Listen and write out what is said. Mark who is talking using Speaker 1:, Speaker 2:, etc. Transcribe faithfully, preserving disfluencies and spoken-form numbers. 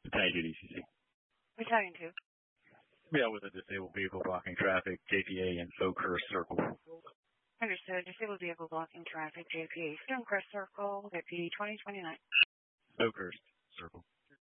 Speaker 1: Battalion two D C C.
Speaker 2: Battalion two.
Speaker 1: Yeah, with a disabled vehicle blocking traffic, J P A and Oakhurst Circle.
Speaker 2: Understood. Disabled vehicle blocking traffic, J P A, Stonecrest Circle, at P D twenty twenty-nine.
Speaker 1: Oakhurst Circle.